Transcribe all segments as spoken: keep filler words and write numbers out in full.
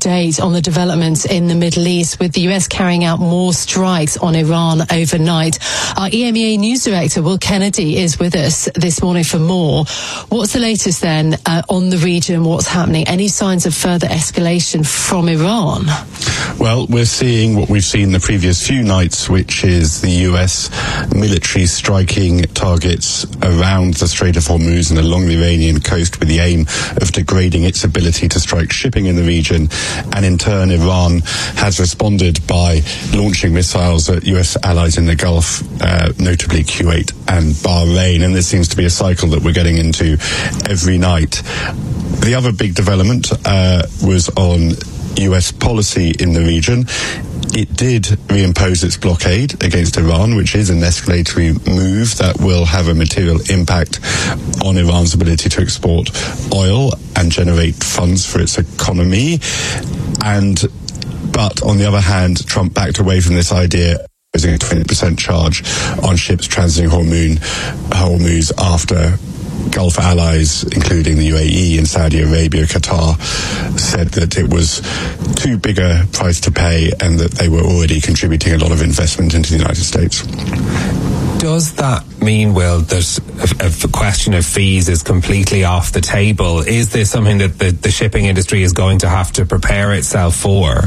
update on the developments in the Middle East, with the U S carrying out more strikes on Iran overnight. Our E M E A News Director, Will Kennedy, is with us this morning for more. What's the latest then uh, on the region? What's happening? Any signs of further escalation from Iran? Well, we're seeing what we've seen the previous few nights, which is the U S military striking targets around the Strait of Hormuz and along the Iranian coast with the aim of degrading its ability to strike shipping in the region. And in turn, Iran has responded by launching missiles at U S allies in the Gulf, uh, notably Kuwait and Bahrain. And this seems to be a cycle that we're getting into every night. The other big development uh, was on U S policy in the region. It did reimpose its blockade against Iran, which is an escalatory move that will have a material impact on Iran's ability to export oil and generate funds for its economy. And but on the other hand, Trump backed away from this idea, imposing a twenty percent charge on ships transiting Hormuz, Hormuz after Gulf allies, including the U A E and Saudi Arabia, Qatar, said that it was too big a price to pay and that they were already contributing a lot of investment into the United States. Does that mean, Will, that a question of fees is completely off the table? Is this something that the, the shipping industry is going to have to prepare itself for?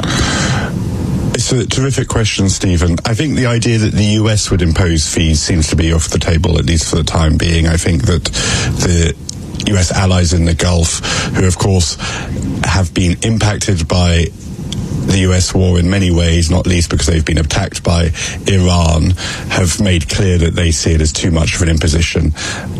It's a terrific question, Stephen. I think the idea that the U S would impose fees seems to be off the table, at least for the time being. I think that the U S allies in the Gulf, who of course have been impacted by the U S war in many ways, not least because they've been attacked by Iran, have made clear that they see it as too much of an imposition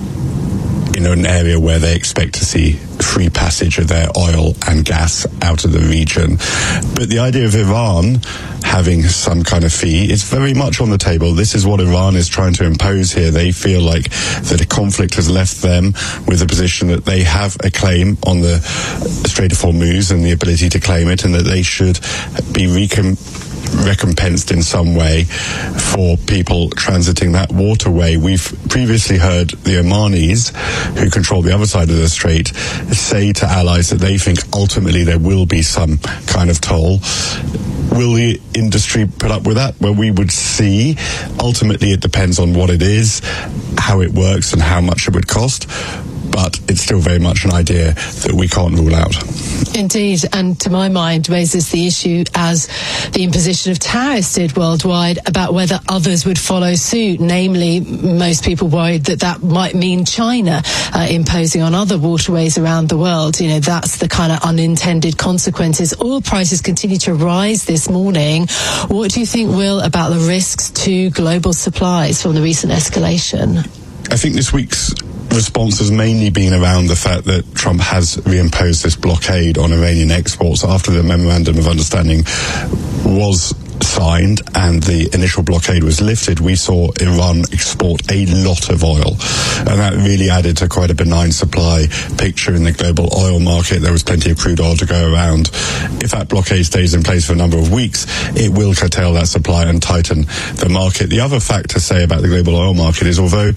in an area where they expect to see free passage of their oil and gas out of the region. But the idea of Iran having some kind of fee is very much on the table. This is what Iran is trying to impose here. They feel like that a conflict has left them with a position that they have a claim on the Strait of Hormuz and the ability to claim it, and that they should be recom- recompensed in some way for people transiting that waterway. We've previously heard the Omanis, who control the other side of the strait, say to allies that they think ultimately there will be some kind of toll. Will the industry put up with that? Well, we would see. Ultimately, it depends on what it is, how it works, and how much it would cost. But it's still very much an idea that we can't rule out. Indeed, and to my mind raises the issue, as the imposition of tariffs did worldwide, about whether others would follow suit. Namely, most people worried that that might mean China uh, imposing on other waterways around the world. You know, that's the kind of unintended consequences. Oil prices continue to rise this morning. What do you think, Will, about the risks to global supplies from the recent escalation? I think this week's response has mainly been around the fact that Trump has reimposed this blockade on Iranian exports after the memorandum of understanding was signed and the initial blockade was lifted. We saw Iran export a lot of oil, and that really added to quite a benign supply picture in the global oil market. There was plenty of crude oil to go around. If that blockade stays in place for a number of weeks, it will curtail that supply and tighten the market. The other fact to say about the global oil market is, although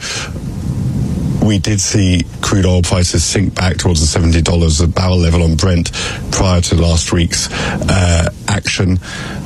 we did see crude oil prices sink back towards the seventy dollars a barrel level on Brent prior to last week's uh, action,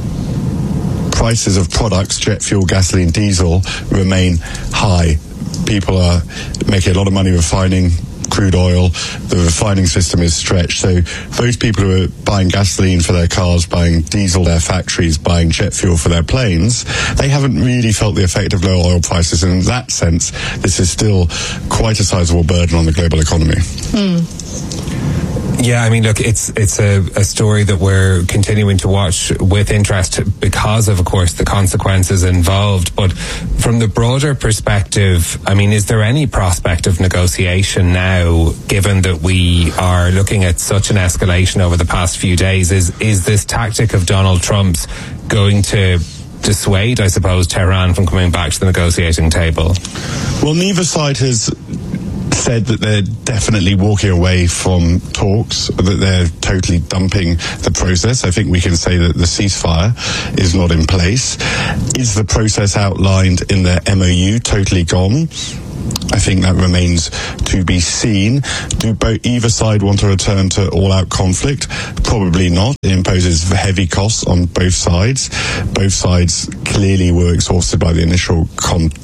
prices of products, jet fuel, gasoline, diesel, remain high. People are making a lot of money refining crude oil. The refining system is stretched. So those people who are buying gasoline for their cars, buying diesel for their factories, buying jet fuel for their planes, they haven't really felt the effect of low oil prices. And in that sense, this is still quite a sizable burden on the global economy. Mm. Yeah, I mean, look, it's it's a, a story that we're continuing to watch with interest because of, of course, the consequences involved. But from the broader perspective, I mean, is there any prospect of negotiation now, given that we are looking at such an escalation over the past few days? Is is this tactic of Donald Trump's going to dissuade, I suppose, Tehran from coming back to the negotiating table? Well, neither side has said that they're definitely walking away from talks, that they're totally dumping the process. I think we can say that the ceasefire is not in place. Is the process outlined in the M O U totally gone? I think that remains to be seen. Do both, either side want to return to all-out conflict? Probably not. It imposes heavy costs on both sides. Both sides clearly were exhausted by the initial conflict.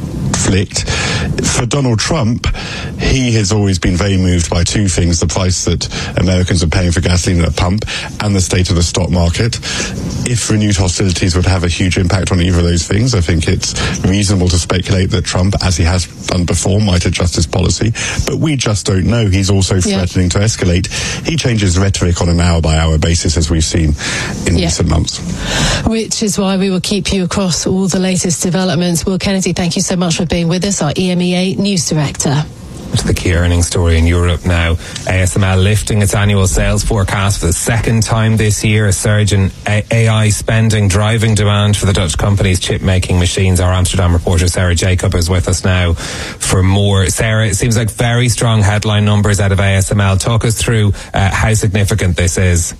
For Donald Trump, he has always been very moved by two things: the price that Americans are paying for gasoline at a pump and the state of the stock market. If renewed hostilities would have a huge impact on either of those things, I think it's reasonable to speculate that Trump, as he has done before, might adjust his policy. But we just don't know. He's also threatening yeah. to escalate. He changes rhetoric on an hour-by-hour basis, as we've seen in yeah. recent months. Which is why we will keep you across all the latest developments. Will Kennedy, thank you so much for being with us, our E M E A News Director. To the key earnings story in Europe now. A S M L lifting its annual sales forecast for the second time this year. A surge in A I spending driving demand for the Dutch company's chip-making machines. Our Amsterdam reporter Sarah Jacob is with us now for more. Sarah, it seems like very strong headline numbers out of A S M L. Talk us through uh, how significant this is.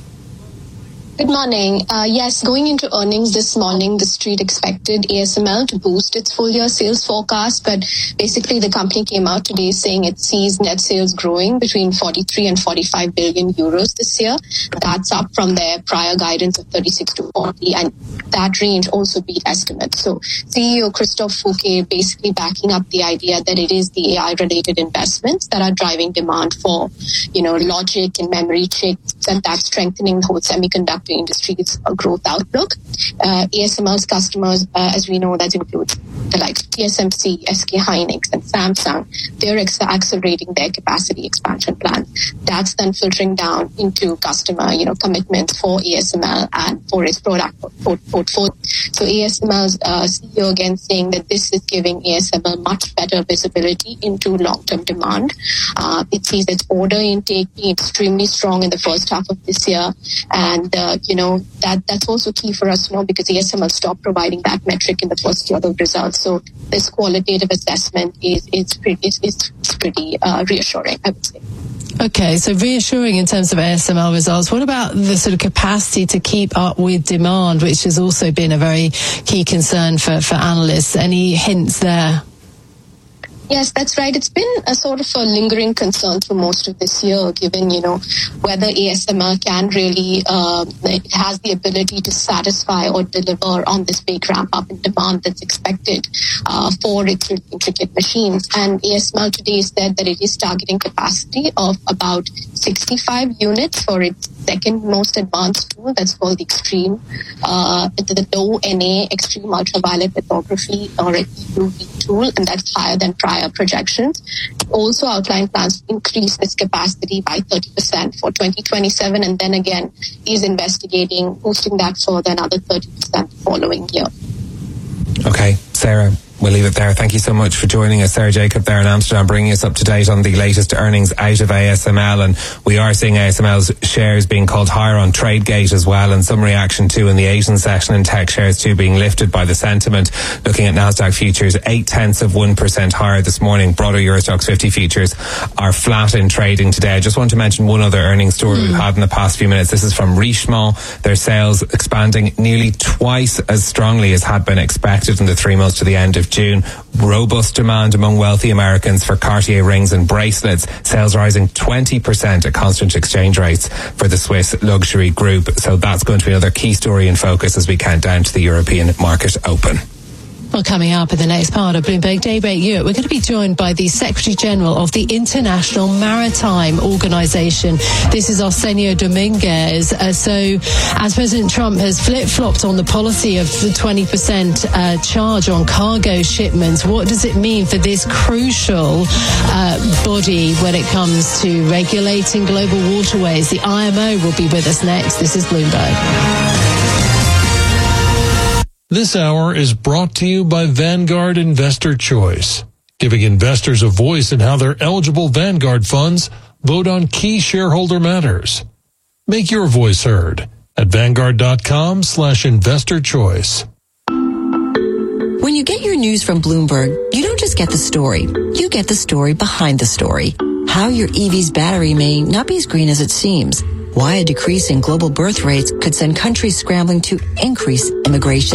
Good morning. Uh, yes, going into earnings this morning, the street expected A S M L to boost its full year sales forecast, but basically the company came out today saying it sees net sales growing between forty-three and forty-five billion euros this year. That's up from their prior guidance of thirty-six to forty, and that range also beat estimates. So C E O Christophe Fouquet basically backing up the idea that it is the A I related investments that are driving demand for, you know, logic and memory chips, and that's strengthening the whole semiconductor industry's growth outlook. Uh, A S M L's customers, uh, as we know, that includes the likes of T S M C, S K Hynix, and Samsung. They're ex- accelerating their capacity expansion plans. That's then filtering down into customer, you know, commitments for A S M L and for its product portfolio. So A S M L's uh, C E O again saying that this is giving A S M L much better visibility into long-term demand. Uh, it sees its order intake being extremely strong in the first half of this year, and uh, you know, that that's also key for us to know, because A S M L stopped providing that metric in the first quarter of results. So this qualitative assessment is is pretty, is, is pretty uh, reassuring, I would say. Okay, so reassuring in terms of A S M L results. What about the sort of capacity to keep up with demand, which has also been a very key concern for, for analysts? Any hints there? Yes, that's right. It's been a sort of a lingering concern for most of this year, given, you know, whether A S M L can really, uh, it has the ability to satisfy or deliver on this big ramp up in demand that's expected uh, for its intricate machines. And A S M L today said that it is targeting capacity of about sixty-five units for its second most advanced tool, that's called the Extreme, uh, the low N A Extreme Ultraviolet Lithography, or an E U V tool, and that's higher than prior projections. It also outlined plans to increase this capacity by thirty percent for twenty twenty-seven, and then again is investigating boosting that further another thirty percent the following year. Okay, Sarah, we'll leave it there. Thank you so much for joining us. Sarah Jacob there in Amsterdam, bringing us up to date on the latest earnings out of A S M L. And we are seeing A S M L's shares being called higher on TradeGate as well, and some reaction too in the Asian session, and tech shares too being lifted by the sentiment. Looking at Nasdaq futures, eight tenths of one percent higher this morning. Broader Eurostoxx fifty futures are flat in trading today. I just want to mention one other earnings story mm. we've had in the past few minutes. This is from Richemont. Their sales expanding nearly twice as strongly as had been expected in the three months to the end of June. Robust demand among wealthy Americans for Cartier rings and bracelets. Sales rising twenty percent at constant exchange rates for the Swiss luxury group. So that's going to be another key story in focus as we count down to the European market open. Well, coming up in the next part of Bloomberg Daybreak Europe, we're going to be joined by the Secretary General of the International Maritime Organization. This is Arsenio Dominguez. Uh, so, as President Trump has flip-flopped on the policy of the twenty percent uh, charge on cargo shipments, what does it mean for this crucial uh, body when it comes to regulating global waterways? The I M O will be with us next. This is Bloomberg. This hour is brought to you by Vanguard Investor Choice, giving investors a voice in how their eligible Vanguard funds vote on key shareholder matters. Make your voice heard at Vanguard.com slash investor choice. When you get your news from Bloomberg, you don't just get the story. You get the story behind the story. How your E V's battery may not be as green as it seems. Why a decrease in global birth rates could send countries scrambling to increase immigration.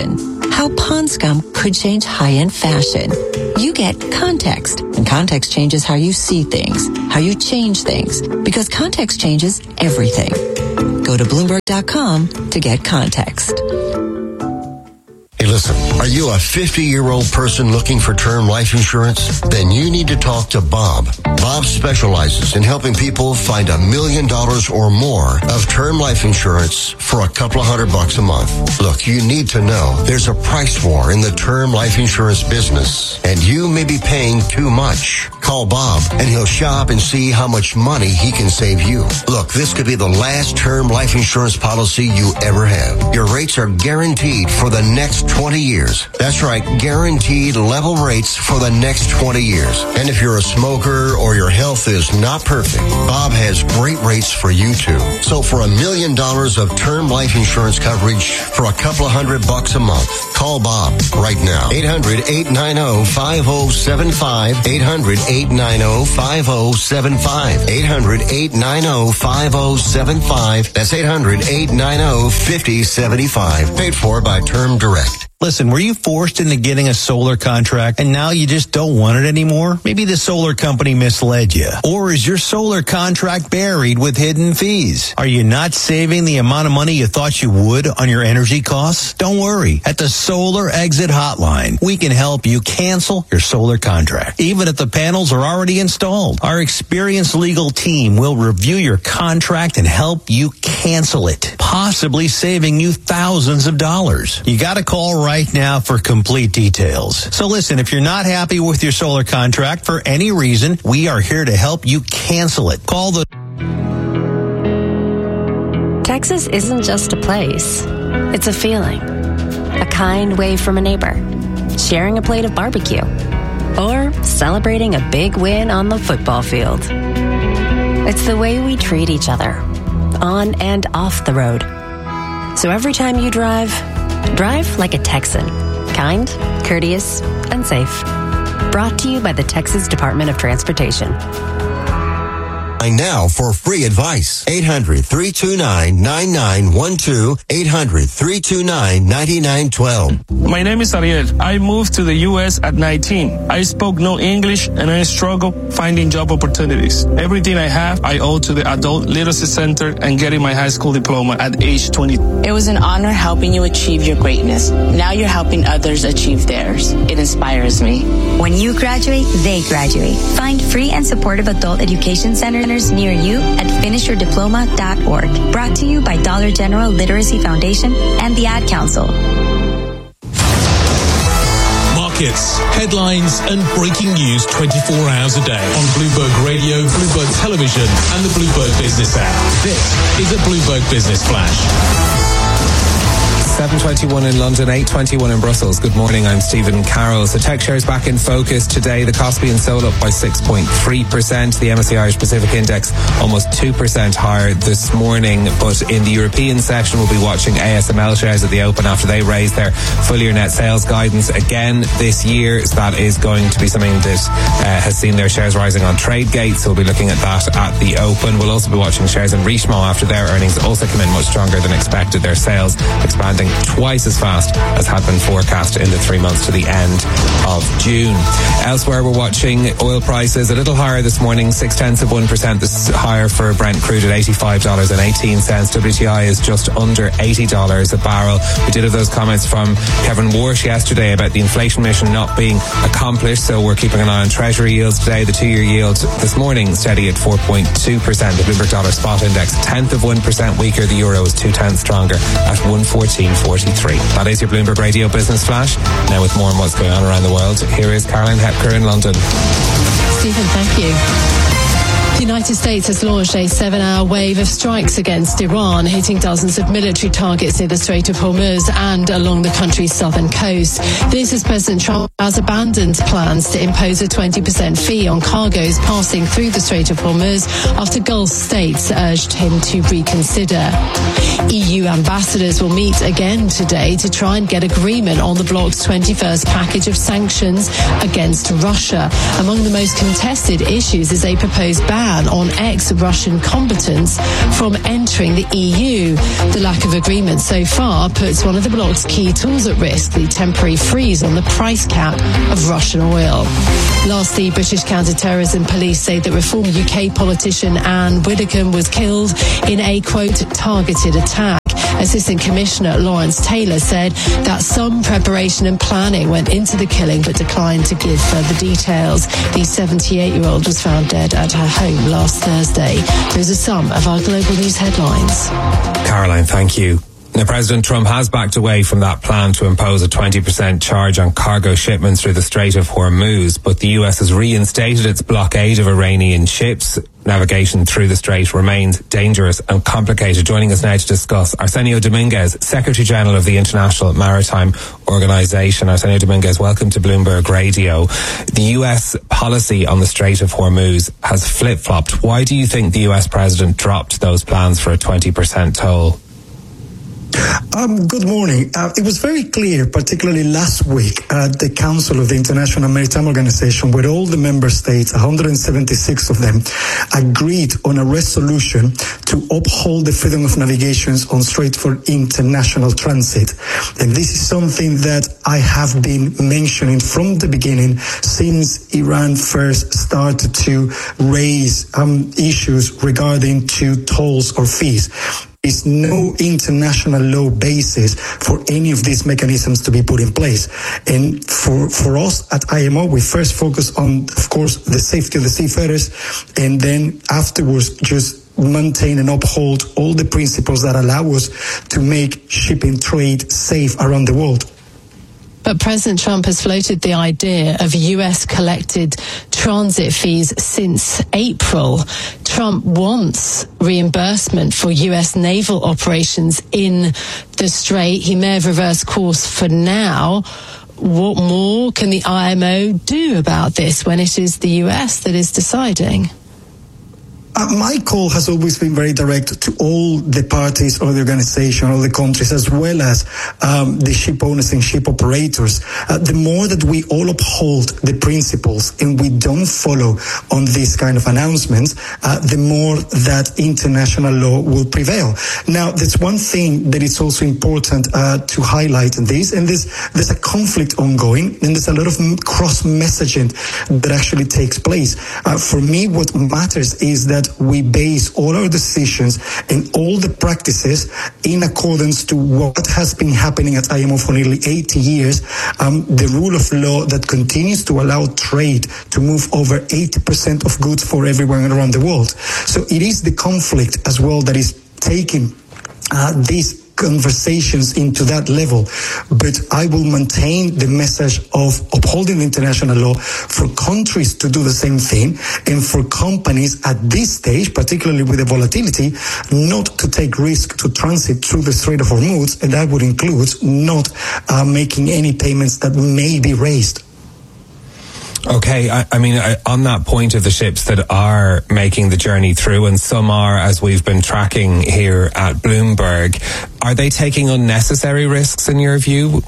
how pond scum could change high-end fashion. You get context, and context changes how you see things, how you change things, because context changes everything. Go to Bloomberg dot com to get context. Hey, listen, are you a fifty-year-old person looking for term life insurance? Then you need to talk to Bob. Bob specializes in helping people find a million dollars or more of term life insurance for a couple of hundred bucks a month. Look, you need to know there's a price war in the term life insurance business, and you may be paying too much. Call Bob, and he'll shop and see how much money he can save you. Look, this could be the last term life insurance policy you ever have. Your rates are guaranteed for the next twenty years. That's right, guaranteed level rates for the next twenty years. And if you're a smoker or your health is not perfect, Bob has great rates for you too. So for a million dollars of term life insurance coverage for a couple of hundred bucks a month, call Bob right now. eight hundred, eight nine zero, five zero seven five. eight hundred, eight nine zero, five zero seven five. eight hundred, eight nine zero, five zero seven five. That's eight hundred, eight nine zero, five zero seven five. Paid for by Term Direct. Listen, were you forced into getting a solar contract and now you just don't want it anymore? Maybe the solar company misled you. Or is your solar contract buried with hidden fees? Are you not saving the amount of money you thought you would on your energy costs? Don't worry. At the Solar Exit Hotline, we can help you cancel your solar contract, even if the panels are already installed. Our experienced legal team will review your contract and help you cancel it, possibly saving you thousands of dollars. You got to call right right now for complete details. So listen, if you're not happy with your solar contract for any reason, we are here to help you cancel it. Call the... Texas isn't just a place. It's a feeling. A kind wave from a neighbor. Sharing a plate of barbecue. Or celebrating a big win on the football field. It's the way we treat each other. On and off the road. So every time you drive, drive like a Texan. Kind, courteous, and safe. Brought to you by the Texas Department of Transportation. Now for free advice. eight hundred, three two nine, nine nine one two. eight hundred, three two nine, nine nine one two. My name is Ariel. I moved to the U S at nineteen. I spoke no English and I struggled finding job opportunities. Everything I have, I owe to the Adult Literacy Center and getting my high school diploma at age twenty. It was an honor helping you achieve your greatness. Now you're helping others achieve theirs. It inspires me. When you graduate, they graduate. Find free and supportive adult education centers near you at finish your diploma dot org. Brought to you by Dollar General Literacy Foundation and the Ad Council. Markets, headlines, and breaking news twenty-four hours a day on Bloomberg Radio, Bloomberg Television, and the Bloomberg Business app. This is a Bloomberg Business Flash. seven twenty-one in London, eight twenty-one in Brussels. Good morning, I'm Stephen Carroll. So tech shares back in focus today. The Kospi and Seoul up by six point three percent. The M S C I Irish Pacific Index almost two percent higher this morning. But in the European session, we'll be watching A S M L shares at the open after they raise their full year net sales guidance again this year. So that is going to be something that uh, has seen their shares rising on Tradegate. So we'll be looking at that at the open. We'll also be watching shares in Richemont after their earnings also come in much stronger than expected. Their sales expanding twice as fast as had been forecast in the three months to the end of June. Elsewhere, we're watching oil prices a little higher this morning, six tenths of one percent. This is higher for Brent crude at eighty-five dollars and eighteen cents. W T I is just under eighty dollars a barrel. We did have those comments from Kevin Warsh yesterday about the inflation mission not being accomplished, so we're keeping an eye on Treasury yields today. The two-year yield this morning steady at four point two percent. The Bloomberg Dollar Spot Index a tenth of one percent weaker. The euro is two tenths stronger at one fourteen forty-three. That is your Bloomberg Radio Business Flash. Now with more on what's going on around the world, here is Caroline Hepker in London. Stephen, thank you. The United States has launched a seven-hour wave of strikes against Iran, hitting dozens of military targets near the Strait of Hormuz and along the country's southern coast. This as President Trump has abandoned plans to impose a twenty percent fee on cargoes passing through the Strait of Hormuz after Gulf states urged him to reconsider. E U ambassadors will meet again today to try and get agreement on the bloc's twenty-first package of sanctions against Russia. Among the most contested issues is a proposed ban on ex-Russian combatants from entering the E U. The lack of agreement so far puts one of the bloc's key tools at risk, the temporary freeze on the price cap of Russian oil. Lastly, British counter-terrorism police say that reform U K politician Anne Widdecombe was killed in a, quote, targeted attack. Assistant Commissioner Lawrence Taylor said that some preparation and planning went into the killing but declined to give further details. The seventy-eight-year-old was found dead at her home last Thursday. Those are some of our global news headlines. Caroline, thank you. Now, President Trump has backed away from that plan to impose a twenty percent charge on cargo shipments through the Strait of Hormuz, but the U S has reinstated its blockade of Iranian ships. Navigation through the strait remains dangerous and complicated. Joining us now to discuss, Arsenio Dominguez, Secretary General of the International Maritime Organization. Arsenio Dominguez, welcome to Bloomberg Radio. The U S policy on the Strait of Hormuz has flip-flopped. Why do you think the U S President dropped those plans for a twenty percent toll? Um, good morning. Uh, it was very clear, particularly last week at the Council of the International Maritime Organization, where all the member states, one hundred seventy-six of them, agreed on a resolution to uphold the freedom of navigation on Strait for international transit. And this is something that I have been mentioning from the beginning, since Iran first started to raise um, issues regarding to tolls or fees. There is no international law basis for any of these mechanisms to be put in place. And for, for us at I M O, we first focus on, of course, the safety of the seafarers, and then afterwards just maintain and uphold all the principles that allow us to make shipping trade safe around the world. But President Trump has floated the idea of U S collected transit fees since April. Trump wants reimbursement for U S naval operations in the Strait. He may have reversed course for now. What more can the I M O do about this when it is the U S that is deciding? Uh, my call has always been very direct to all the parties or the organization, all the countries, as well as um, the ship owners and ship operators. Uh, the more that we all uphold the principles and we don't follow on these kind of announcements, uh, the more that international law will prevail. Now, there's one thing that is also important uh, to highlight in this, and there's, there's a conflict ongoing, and there's a lot of cross-messaging that actually takes place. Uh, for me, what matters is that we base all our decisions and all the practices in accordance to what has been happening at I M O for nearly eighty years, um, the rule of law that continues to allow trade to move over eighty percent of goods for everyone around the world. So it is the conflict as well that is taking uh, these conversations into that level, but I will maintain the message of upholding international law for countries to do the same thing, and for companies at this stage, particularly with the volatility, not to take risk to transit through the Strait of Hormuz, and that would include not uh, making any payments that may be raised. Okay, I, I mean, I, on that point of the ships that are making the journey through, and some are, as we've been tracking here at Bloomberg, are they taking unnecessary risks in your view?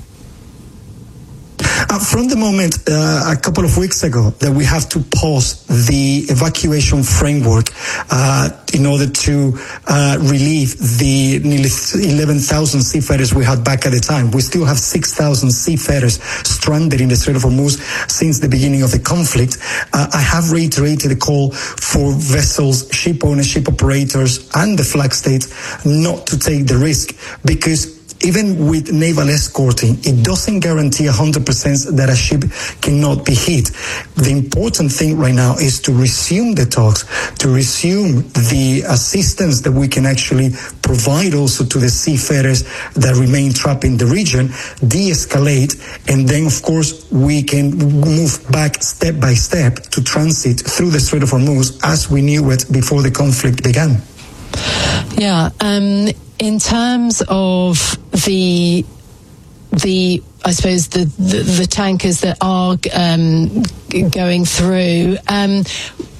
Uh, from the moment uh, a couple of weeks ago that we have to pause the evacuation framework uh, in order to uh, relieve the nearly eleven thousand seafarers we had back at the time. We still have six thousand seafarers stranded in the Strait of Hormuz since the beginning of the conflict. Uh, I have reiterated the call for vessels, ship owners, ship operators, and the flag states not to take the risk, because even with naval escorting, it doesn't guarantee one hundred percent that a ship cannot be hit. The important thing right now is to resume the talks, to resume the assistance that we can actually provide also to the seafarers that remain trapped in the region, de-escalate, and then, of course, we can move back step by step to transit through the Strait of Hormuz as we knew it before the conflict began. Yeah, um, in terms of the the I suppose the, the, the tankers that are um, going through, um,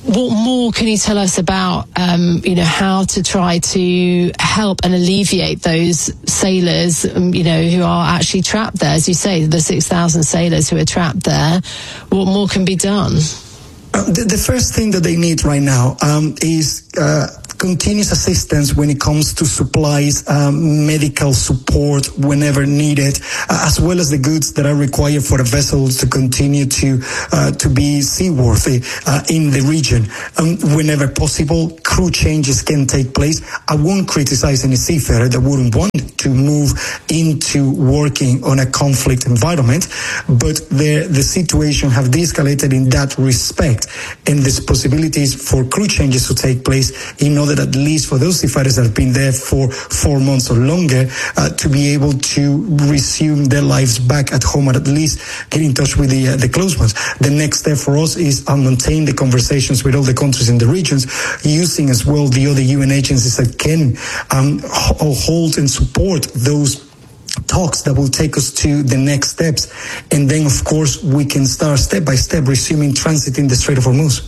what more can you tell us about, um, you know, how to try to help and alleviate those sailors, um, you know, who are actually trapped there? As you say, the six thousand sailors who are trapped there. What more can be done? Uh, the, the first thing that they need right now um, is uh, continuous assistance when it comes to supplies, um, medical support whenever needed, uh, as well as the goods that are required for the vessels to continue to uh, to be seaworthy uh, in the region. Um, whenever possible, crew changes can take place. I won't criticize any seafarer that wouldn't want to move into working on a conflict environment, but the the situation have de-escalated in that respect, and there's possibilities for crew changes to take place in order that at least for those seafarers that have been there for four months or longer uh, to be able to resume their lives back at home, or at least get in touch with the uh, the close ones. The next step for us is uh, maintain the conversations with all the countries in the regions, using as well the other U N agencies that can um, hold and support those talks that will take us to the next steps. And then, of course, we can start step by step resuming transit in the Strait of Hormuz.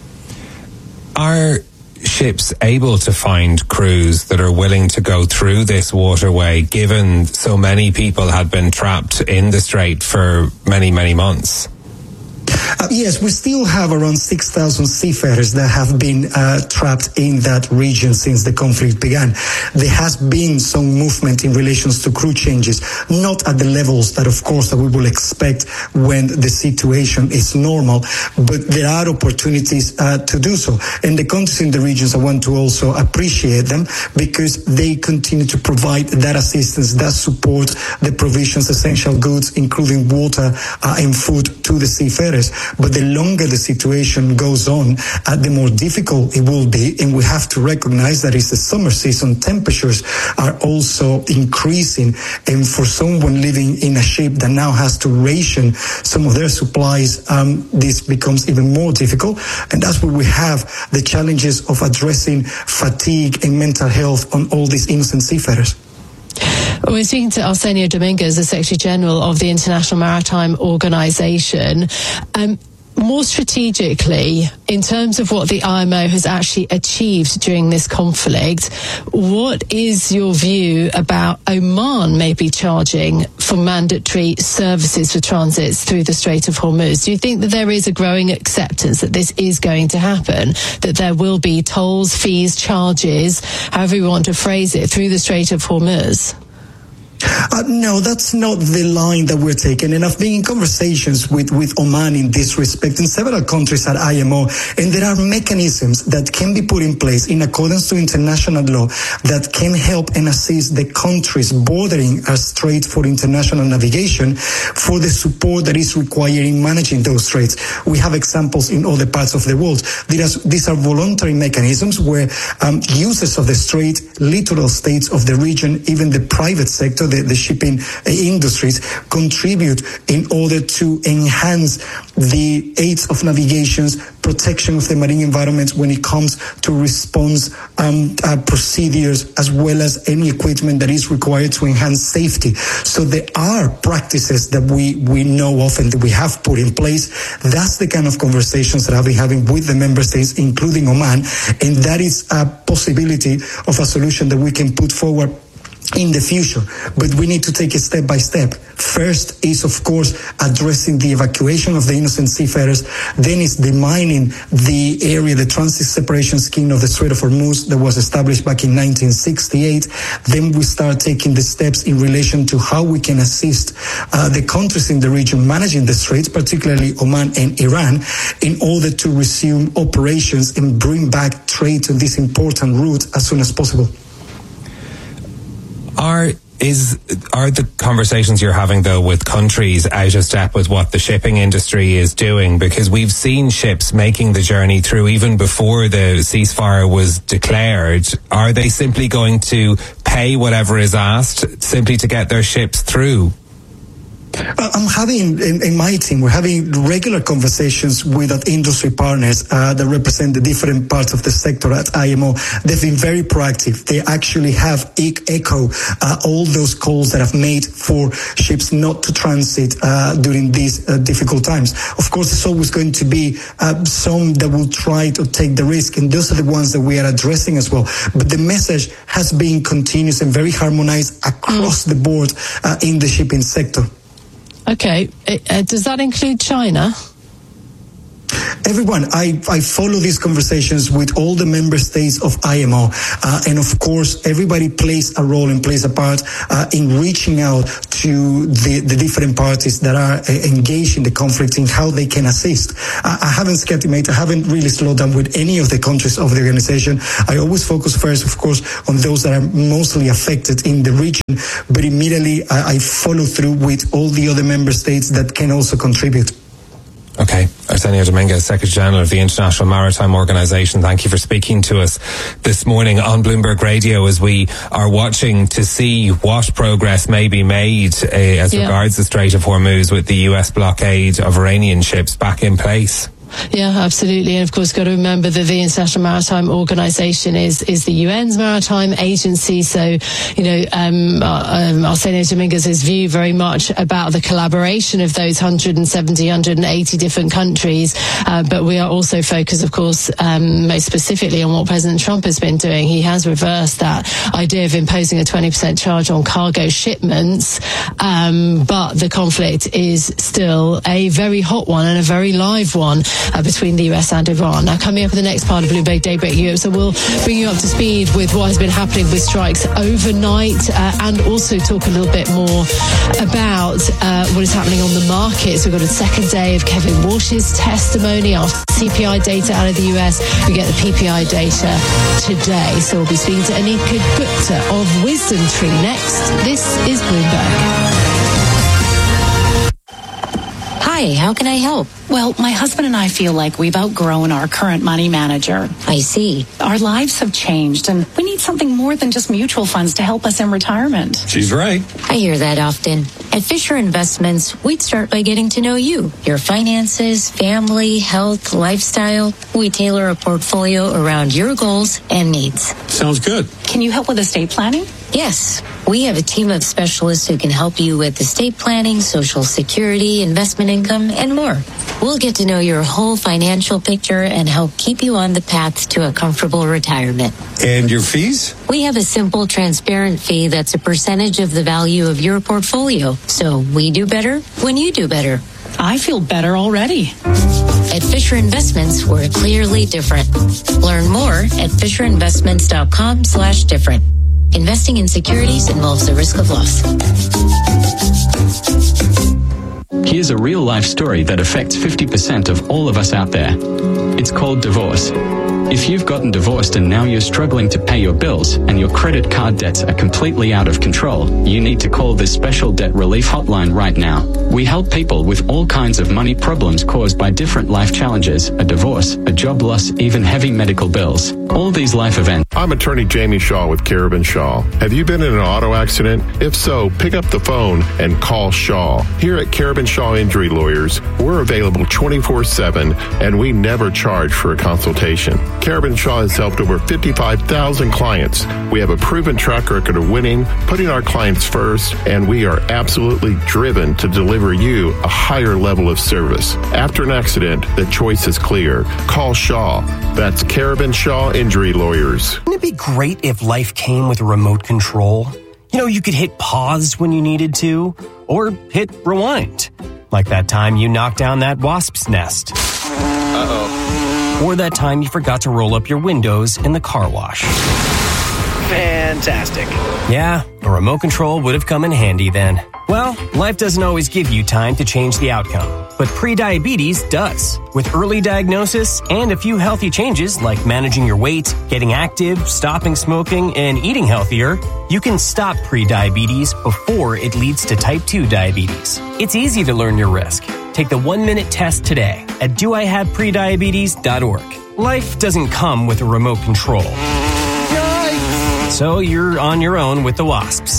Are ships able to find crews that are willing to go through this waterway, given so many people had been trapped in the strait for many, many months? Uh, yes, we still have around six thousand seafarers that have been uh, trapped in that region since the conflict began. There has been some movement in relation to crew changes, not at the levels that, of course, that we will expect when the situation is normal, but there are opportunities uh, to do so. And the countries in the regions, I want to also appreciate them because they continue to provide that assistance, that support, the provisions, essential goods, including water uh, and food to the seafarers. But the longer the situation goes on, uh, the more difficult it will be. And we have to recognize that it's the summer season. Temperatures are also increasing. And for someone living in a ship that now has to ration some of their supplies, um, this becomes even more difficult. And that's where we have the challenges of addressing fatigue and mental health on all these innocent seafarers. We're speaking to Arsenio Dominguez, the Secretary General of the International Maritime Organization. Um, more strategically, in terms of what the I M O has actually achieved during this conflict, what is your view about Oman maybe charging for mandatory services for transits through the Strait of Hormuz? Do you think that there is a growing acceptance that this is going to happen, that there will be tolls, fees, charges, however you want to phrase it, through the Strait of Hormuz? Uh, no, that's not the line that we're taking. And I've been in conversations with, with Oman in this respect, in several countries at I M O, and there are mechanisms that can be put in place in accordance to international law that can help and assist the countries bordering a strait for international navigation for the support that is required in managing those straits. We have examples in other parts of the world. These are voluntary mechanisms where um, users of the strait, littoral states of the region, even the private sector, The, the shipping industries contribute in order to enhance the aids of navigations, protection of the marine environment when it comes to response um, uh, procedures, as well as any equipment that is required to enhance safety. So there are practices that we, we know of and that we have put in place. That's the kind of conversations that I've been having with the member states, including Oman, and that is a possibility of a solution that we can put forward in the future. But we need to take it step by step. First is, of course, addressing the evacuation of the innocent seafarers. Then is demining the area, the transit separation scheme of the Strait of Hormuz that was established back in nineteen sixty-eight. Then we start taking the steps in relation to how we can assist uh, the countries in the region managing the straits, particularly Oman and Iran, in order to resume operations and bring back trade to this important route as soon as possible. Are is are the conversations you're having though with countries out of step with what the shipping industry is doing? Because we've seen ships making the journey through even before the ceasefire was declared. Are they simply going to pay whatever is asked simply to get their ships through? I'm having, in, in my team, we're having regular conversations with our industry partners uh, that represent the different parts of the sector at I M O. They've been very proactive. They actually have e- echo uh, all those calls that I've made for ships not to transit uh, during these uh, difficult times. Of course, there's always going to be uh, some that will try to take the risk, and those are the ones that we are addressing as well. But the message has been continuous and very harmonized across mm. the board uh, in the shipping sector. Okay, uh, does that include China? Everyone, I, I follow these conversations with all the member states of I M O. Uh, and of course, everybody plays a role and plays a part uh, in reaching out to the, the different parties that are uh, engaged in the conflict in how they can assist. Uh, I haven't scattimated, I haven't really slowed down with any of the countries of the organization. I always focus first, of course, on those that are mostly affected in the region, but immediately I, I follow through with all the other member states that can also contribute. Okay. Arsenio Dominguez, Secretary General of the International Maritime Organization, thank you for speaking to us this morning on Bloomberg Radio as we are watching to see what progress may be made uh, as yeah. regards the Strait of Hormuz with the U S blockade of Iranian ships back in place. Yeah, absolutely. And of course, got to remember that the International Maritime Organization is is the U N's maritime agency. So, you know, um, uh, um, Arsenio Dominguez's view very much about the collaboration of those one hundred seventy, one hundred eighty different countries. Uh, but we are also focused, of course, um, most specifically on what President Trump has been doing. He has reversed that idea of imposing a twenty percent charge on cargo shipments. Um, but the conflict is still a very hot one and a very live one. Uh, between the U S and Iran. Now, coming up in the next part of Bloomberg Daybreak Europe, so we'll bring you up to speed with what has been happening with strikes overnight uh, and also talk a little bit more about uh, what is happening on the markets. We've got a second day of Kevin Walsh's testimony after C P I data out of the U S. We get the P P I data today. So we'll be speaking to Anika Gupta of Wisdom Tree next. This is Bloomberg. Hi, how can I help? Well, my husband and I feel like we've outgrown our current money manager. I see. Our lives have changed, and we need something more than just mutual funds to help us in retirement. She's right. I hear that often. At Fisher Investments, we'd start by getting to know you, your finances, family, health, lifestyle. We tailor a portfolio around your goals and needs. Sounds good. Can you help with estate planning? Yes, we have a team of specialists who can help you with estate planning, Social Security, investment income, and more. We'll get to know your whole financial picture and help keep you on the path to a comfortable retirement. And your fees? We have a simple, transparent fee that's a percentage of the value of your portfolio. So we do better when you do better. I feel better already. At Fisher Investments, we're clearly different. Learn more at fisherinvestments.com slash different. Investing in securities involves the risk of loss. Here's a real-life story that affects fifty percent of all of us out there. It's called divorce. If you've gotten divorced and now you're struggling to pay your bills and your credit card debts are completely out of control, you need to call this special debt relief hotline right now. We help people with all kinds of money problems caused by different life challenges, a divorce, a job loss, even heavy medical bills. All these life events. I'm attorney Jamie Shaw with Carabin Shaw. Have you been in an auto accident? If so, pick up the phone and call Shaw. Here at Carabin Shaw Injury Lawyers, we're available twenty-four seven and we never charge for a consultation. Carabin Shaw has helped over fifty-five thousand clients. We have a proven track record of winning, putting our clients first, and we are absolutely driven to deliver you a higher level of service. After an accident, the choice is clear. Call Shaw. That's Carabin Shaw Injury Lawyers. Wouldn't it be great if life came with a remote control? You know, you could hit pause when you needed to, or hit rewind. Like that time you knocked down that wasp's nest. Uh-oh. Or that time you forgot to roll up your windows in the car wash. Fantastic. Yeah, a remote control would have come in handy then. Well, life doesn't always give you time to change the outcome, but prediabetes does. With early diagnosis and a few healthy changes like managing your weight, getting active, stopping smoking, and eating healthier, you can stop prediabetes before it leads to type two diabetes. It's easy to learn your risk. Take the one-minute test today at do I have prediabetes dot org. Life doesn't come with a remote control. Yikes! So you're on your own with the wasps.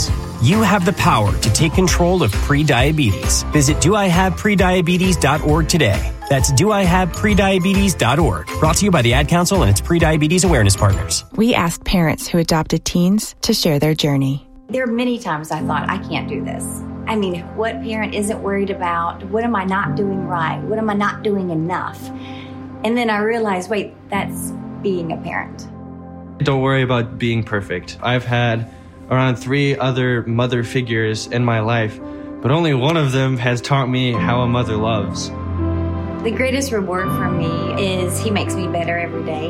You have the power to take control of prediabetes. Visit do I have prediabetes dot org today. That's do I have prediabetes dot org. Brought to you by the Ad Council and its Prediabetes Awareness Partners. We asked parents who adopted teens to share their journey. There are many times I thought, I can't do this. I mean, what parent isn't worried about, what am I not doing right? What am I not doing enough? And then I realized, wait, that's being a parent. Don't worry about being perfect. I've had around three other mother figures in my life, but only one of them has taught me how a mother loves. The greatest reward for me is he makes me better every day.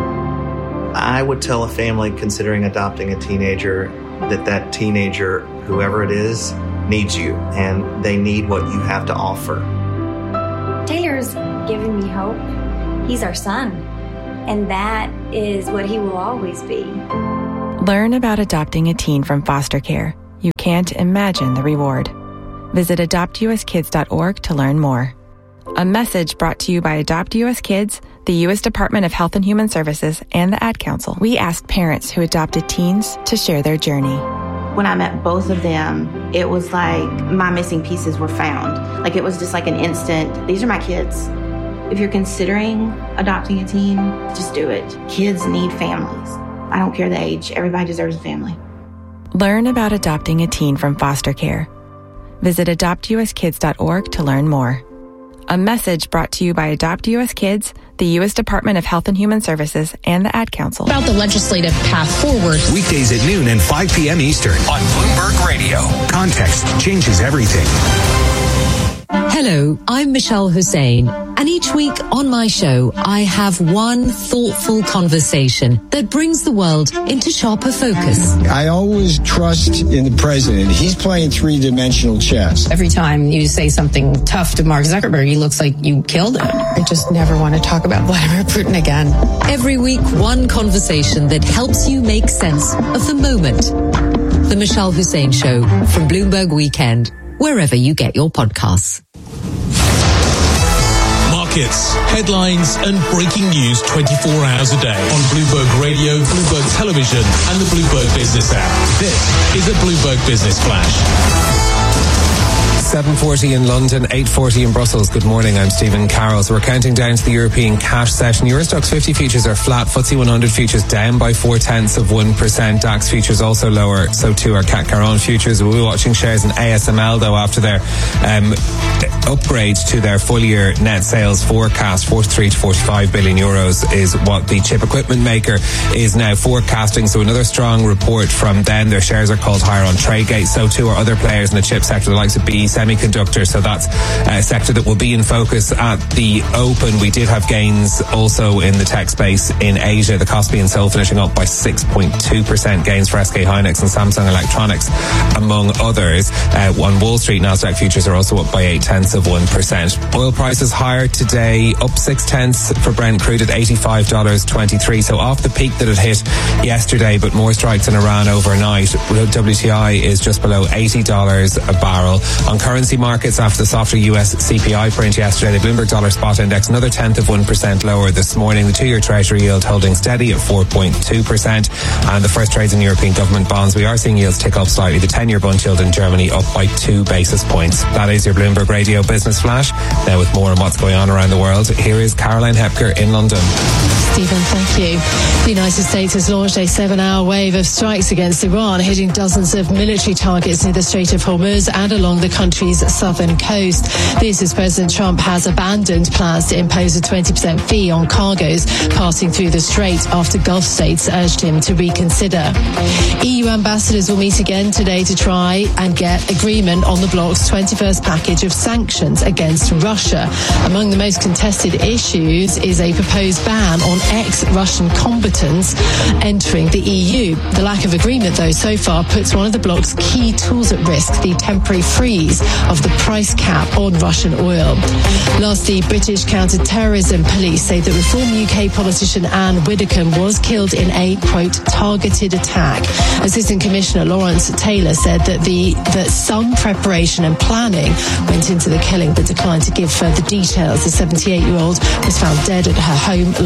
I would tell a family considering adopting a teenager that that teenager, whoever it is, needs you, and they need what you have to offer. Taylor's given me hope. He's our son, and that is what he will always be. Learn about adopting a teen from foster care. You can't imagine the reward. Visit adopt u s kids dot org to learn more. A message brought to you by Adopt U S Kids, the U S Department of Health and Human Services, and the Ad Council. We asked parents who adopted teens to share their journey. When I met both of them, it was like my missing pieces were found. Like it was just like an instant, these are my kids. If you're considering adopting a teen, just do it. Kids need families. I don't care the age. Everybody deserves a family. Learn about adopting a teen from foster care. Visit adopt u s kids dot org to learn more. A message brought to you by Adopt U S Kids, the U S Department of Health and Human Services, and the Ad Council. About the legislative path forward. Weekdays at noon and five p.m. Eastern on Bloomberg Radio. Context changes everything. Hello, I'm Michelle Hussein, and each week on my show, I have one thoughtful conversation that brings the world into sharper focus. I always trust in the president. He's playing three-dimensional chess. Every time you say something tough to Mark Zuckerberg, he looks like you killed him. I just never want to talk about Vladimir Putin again. Every week, one conversation that helps you make sense of the moment. The Michelle Hussein Show from Bloomberg Weekend, wherever you get your podcasts. Markets, headlines and breaking news twenty-four hours a day on Bloomberg Radio, Bloomberg Television and the Bloomberg Business app. This is a Bloomberg Business Flash. seven forty in London, eight forty in Brussels. Good morning, I'm Stephen Carroll. So we're counting down to the European cash session. Eurostoxx fifty futures are flat. F T S E one hundred futures down by four tenths of one percent. DAX futures also lower. So too are C A C Caron futures. We'll be watching shares in A S M L though after their um, upgrade to their full year net sales forecast. forty-three to forty-five billion euros is what the chip equipment maker is now forecasting. So another strong report from them. Their shares are called higher on Tradegate. So too are other players in the chip sector, the likes of B E Semiconductor. So that's a sector that will be in focus at the open. We did have gains also in the tech space in Asia. The Kospi and Seoul finishing up by six point two percent gains for S K Hynix and Samsung Electronics, among others. Uh, on Wall Street, Nasdaq futures are also up by eight tenths of one percent. Oil prices higher today, up six tenths for Brent crude at eighty-five dollars and twenty-three cents. So off the peak that it hit yesterday, but more strikes in Iran overnight. W T I is just below eighty dollars a barrel. On currency markets, after the softer U S C P I print yesterday, the Bloomberg Dollar Spot Index another tenth of one percent lower this morning. The two-year Treasury yield holding steady at four point two percent. And the first trades in European government bonds, we are seeing yields tick up slightly. The ten-year bond yield in Germany up by two basis points. That is your Bloomberg Radio Business Flash. Now with more on what's going on around the world, here is Caroline Hepker in London. Stephen, thank you. The United States has launched a seven-hour wave of strikes against Iran, hitting dozens of military targets near the Strait of Hormuz and along the country's southern coast. This as President Trump has abandoned plans to impose a twenty percent fee on cargoes passing through the strait after Gulf states urged him to reconsider. E U ambassadors will meet again today to try and get agreement on the bloc's twenty-first package of sanctions against Russia. Among the most contested issues is a proposed ban on ex-Russian combatants entering the E U. The lack of agreement, though, so far puts one of the bloc's key tools at risk, the temporary freeze of the price cap on Russian oil. Lastly, British counter-terrorism police say that reform U K politician Anne Widdecombe was killed in a, quote, targeted attack. Assistant Commissioner Lawrence Taylor said that the that some preparation and planning went into the killing, but declined to give further details. The seventy-eight-year-old was found dead at her home last Thursday.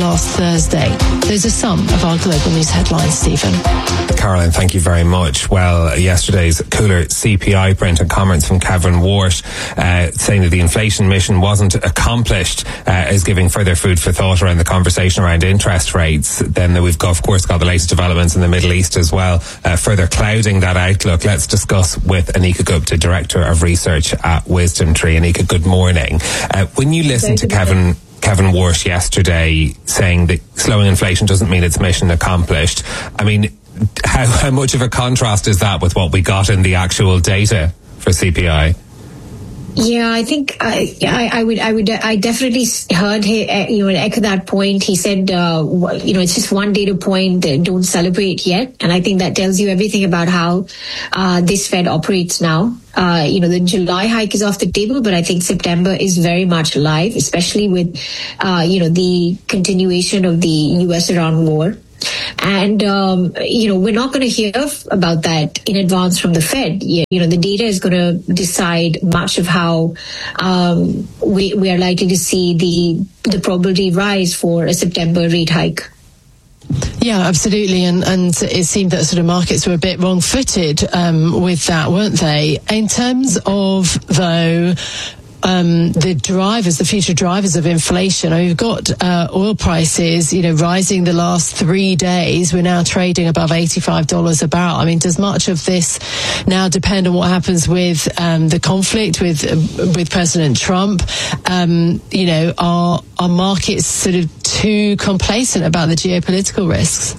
Thursday. Those are some of our global news headlines, Stephen. Caroline, thank you very much. Well, yesterday's cooler C P I print and comments from Kevin Wart uh, saying that the inflation mission wasn't accomplished uh, is giving further food for thought around the conversation around interest rates. Then we've got, of course, got the latest developments in the Middle East as well, uh, further clouding that outlook. Let's discuss with Anika Gupta, Director of Research at Wisdom Tree. Anika, good morning. Uh, when you listen to Kevin... Kevin Wart yesterday saying that slowing inflation doesn't mean it's mission accomplished. I mean, how, how much of a contrast is that with what we got in the actual data for C P I? Yeah, I think I, I, I would, I would, I definitely heard him, you know, echo that point. He said, uh, you know, it's just one data point. Don't celebrate yet, and I think that tells you everything about how uh, this Fed operates now. Uh, you know, the July hike is off the table, but I think September is very much alive, especially with, uh, you know, the continuation of the U S-Iran war. And, um, you know, we're not going to hear about that in advance from the Fed. You know, the data is going to decide much of how um, we, we are likely to see the, the probability rise for a September rate hike. Yeah, absolutely. And, and it seemed that sort of markets were a bit wrong-footed um, with that, weren't they? In terms of, though, Um, the drivers, the future drivers of inflation. We've got uh, oil prices, you know, rising the last three days. We're now trading above eighty-five dollars a barrel. I mean, does much of this now depend on what happens with um, the conflict with uh, with President Trump? Um, you know, are are markets sort of too complacent about the geopolitical risks?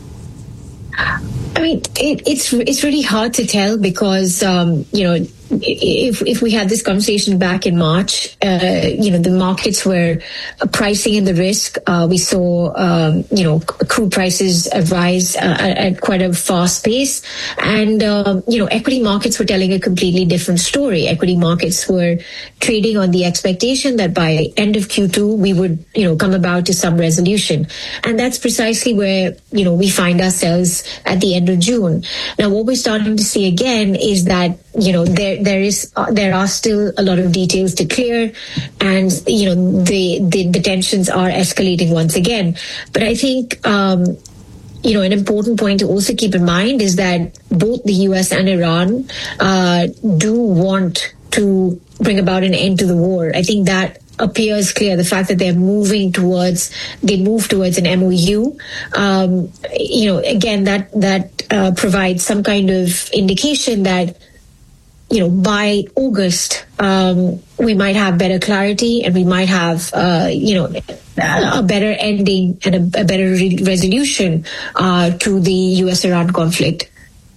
I mean, it, it's it's really hard to tell because um, you know. If if we had this conversation back in March, uh, you know, the markets were pricing in the risk. Uh, we saw, um, you know, crude prices rise uh, at quite a fast pace. And, um, you know, equity markets were telling a completely different story. Equity markets were trading on the expectation that by end of Q two, we would, you know, come about to some resolution. And that's precisely where, you know, we find ourselves at the end of June. Now, what we're starting to see again is that, you know, there there is uh, there are still a lot of details to clear, and you know the the, the tensions are escalating once again. But I think um, you know an important point to also keep in mind is that both the U S and Iran uh, do want to bring about an end to the war. I think that appears clear. The fact that they're moving towards, they move towards an M O U, um, you know, again, that that uh, provides some kind of indication that, you know, by August, um, we might have better clarity and we might have, uh, you know, a better ending and a, a better re- resolution uh, to the U S-Iran conflict.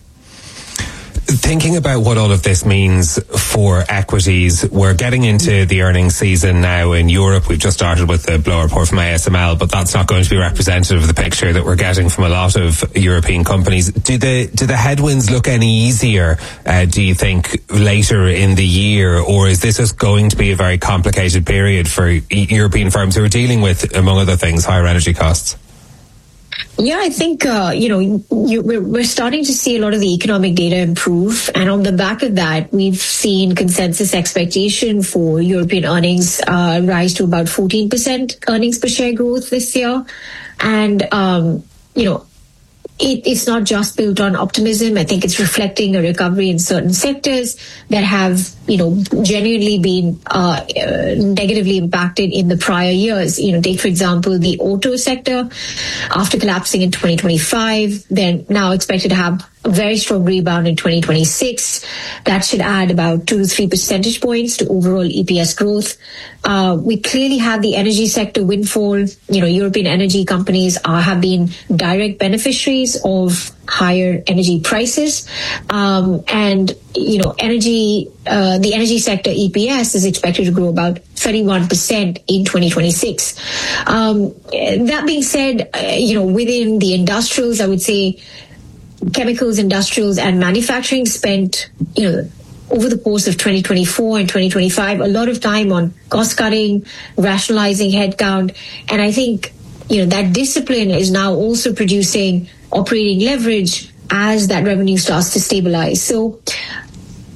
Thinking about what all of this means for equities, we're getting into the earnings season now in Europe. We've just started with the blow report from A S M L, but that's not going to be representative of the picture that we're getting from a lot of European companies. Do the do the headwinds look any easier, uh, do you think, later in the year, or is this just going to be a very complicated period for e- European firms who are dealing with, among other things, higher energy costs? Yeah, I think, uh, you know, you, we're, we're starting to see a lot of the economic data improve. And on the back of that, we've seen consensus expectation for European earnings uh, rise to about fourteen percent earnings per share growth this year. And, um, you know, It, it's not just built on optimism. I think it's reflecting a recovery in certain sectors that have, you know, genuinely been uh, uh, negatively impacted in the prior years. You know, take, for example, the auto sector. After collapsing in twenty twenty-five, they're now expected to have a very strong rebound in twenty twenty-six. That should add about two to three percentage points to overall E P S growth. Uh, we clearly have the energy sector windfall. You know, European energy companies are, have been direct beneficiaries of higher energy prices. Um, and, you know, energy, uh, the energy sector E P S is expected to grow about thirty-one percent in twenty twenty-six. Um, that being said, uh, you know, within the industrials, I would say chemicals, industrials, and manufacturing spent, you know, over the course of twenty twenty-four and twenty twenty-five, a lot of time on cost cutting, rationalizing headcount. And I think, you know, that discipline is now also producing operating leverage as that revenue starts to stabilize. So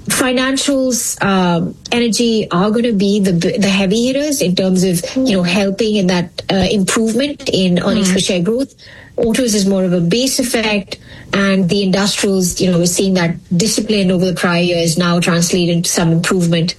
financials, um, energy are going to be the the heavy hitters in terms of, you know, helping in that uh, improvement in earnings mm-hmm. per share growth. Autos is more of a base effect, and the industrials, you know, we're seeing that discipline over the prior years now translate into some improvement.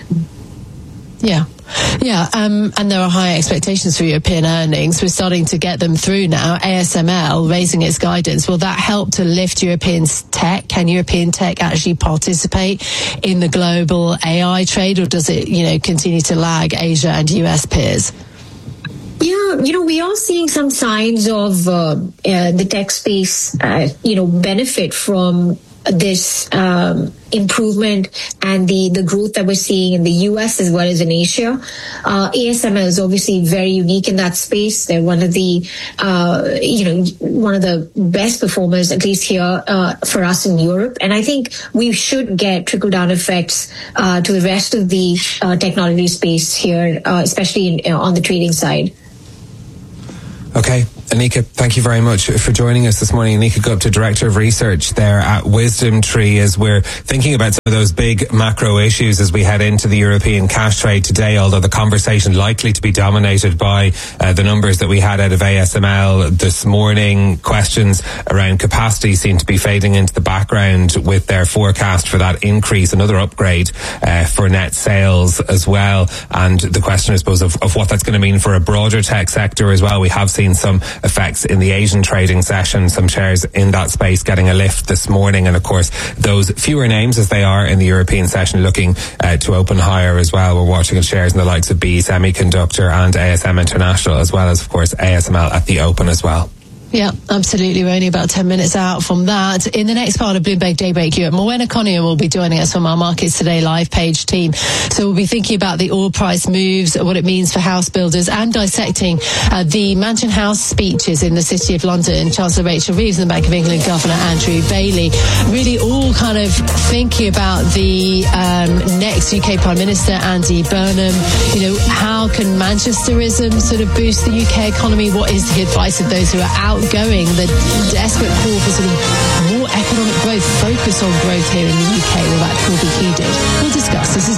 Yeah. Yeah, um, and there are high expectations for European earnings. We're starting to get them through now. A S M L raising its guidance. Will that help to lift European tech? Can European tech actually participate in the global A I trade, or does it, you know, continue to lag Asia and U S peers? Yeah, you know, we are seeing some signs of uh, uh, the tech space, uh, you know, benefit from this um, improvement and the, the growth that we're seeing in the U S as well as in Asia. Uh, A S M L is obviously very unique in that space. They're one of the, uh, you know, one of the best performers, at least here uh, for us in Europe. And I think we should get trickle-down effects uh, to the rest of the uh, technology space here, uh, especially in, uh, on the trading side. Okay. Anika, thank you very much for joining us this morning. Anika Gupta, Director of Research there at Wisdom Tree, as we're thinking about some of those big macro issues as we head into the European cash trade today, although the conversation likely to be dominated by uh, the numbers that we had out of A S M L this morning. Questions around capacity seem to be fading into the background with their forecast for that increase, another upgrade uh, for net sales as well. And the question, I suppose, of, of what that's going to mean for a broader tech sector as well. We have seen some effects in the Asian trading session, some shares in that space getting a lift this morning, and of course those fewer names as they are in the European session looking uh, to open higher as well. We're watching shares in the likes of B E Semiconductor and A S M International, as well as of course A S M L at the open as well. Yeah, absolutely. We're only about ten minutes out from that. In the next part of Bloomberg Daybreak Europe, Morwenna Connion will be joining us from our Markets Today live page team. So we'll be thinking about the oil price moves, what it means for house builders, and dissecting uh, the Mansion House speeches in the City of London. Chancellor Rachel Reeves and the Bank of England Governor Andrew Bailey, really all kind of thinking about the um, next U K Prime Minister, Andy Burnham. You know, how can Manchesterism sort of boost the U K economy? What is the advice of those who are out going, the desperate call for sort of more economic growth, focus on growth here in the U K? Will that call be heeded? We'll discuss. This is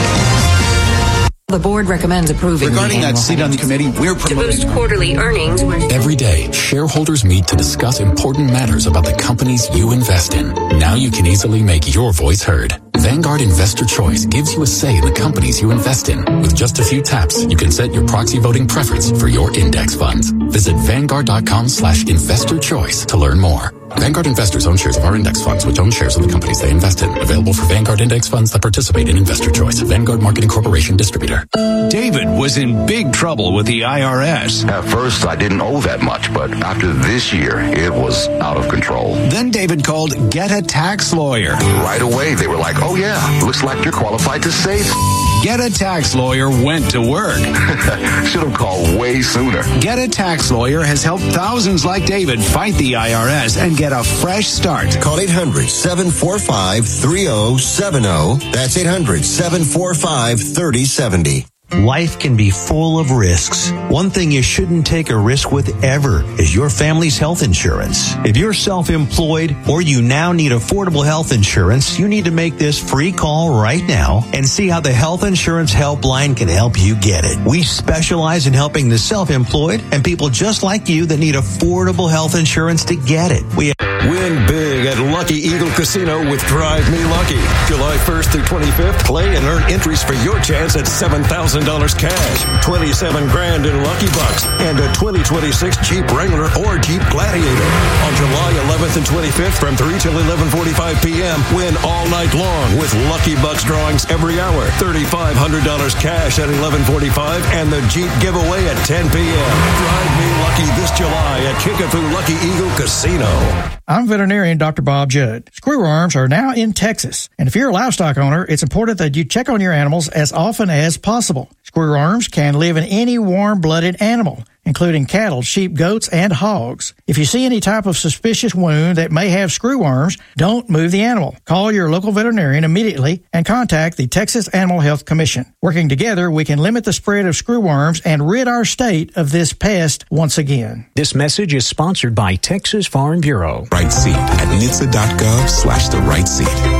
Bloomberg. The board recommends approving regarding that seat on the committee. We're promoting to boost quarterly earnings. Every day, shareholders meet to discuss important matters about the companies you invest in. Now you can easily make your voice heard. Vanguard Investor Choice gives you a say in the companies you invest in. With just a few taps, you can set your proxy voting preference for your index funds. Visit Vanguard.com slash investor choice to learn more. Vanguard investors own shares of our index funds, which own shares of the companies they invest in. Available for Vanguard index funds that participate in Investor Choice. Vanguard Marketing Corporation distributor. David was in big trouble with the I R S. At first, I didn't owe that much, but after this year, it was out of control. Then David called Get a Tax Lawyer. Right away, they were like, oh yeah, looks like you're qualified to save. Get a Tax Lawyer went to work. Should have called way sooner. Get a Tax Lawyer has helped thousands like David fight the I R S and get a fresh start. Call eight hundred, seven four five, three zero seven zero. That's eight hundred, seven four five, three zero seven zero. Life can be full of risks. One thing you shouldn't take a risk with ever is your family's health insurance. If you're self-employed or you now need affordable health insurance, you need to make this free call right now and see how the Health Insurance Helpline can help you get it. We specialize in helping the self-employed and people just like you that need affordable health insurance to get it. We Win big at Lucky Eagle Casino with Drive Me Lucky. July first through twenty-fifth, play and earn entries for your chance at seven thousand dollars cash, twenty-seven grand in Lucky Bucks, and a twenty twenty-six Jeep Wrangler or Jeep Gladiator. On July eleventh and twenty-fifth from three till eleven forty-five p.m., win all night long with Lucky Bucks drawings every hour, thirty-five hundred dollars cash at eleven forty-five, and the Jeep giveaway at ten p.m. Drive Me Lucky this July at Kickapoo Lucky Eagle Casino. I'm veterinarian Doctor Bob Judd. Screwworms are now in Texas, and if you're a livestock owner, it's important that you check on your animals as often as possible. Screwworms can live in any warm-blooded animal, including cattle, sheep, goats, and hogs. If you see any type of suspicious wound that may have screwworms, don't move the animal. Call your local veterinarian immediately and contact the Texas Animal Health Commission. Working together, we can limit the spread of screwworms and rid our state of this pest once again. This message is sponsored by Texas Farm Bureau. Right seat at N H T S A dot gov slash the right seat.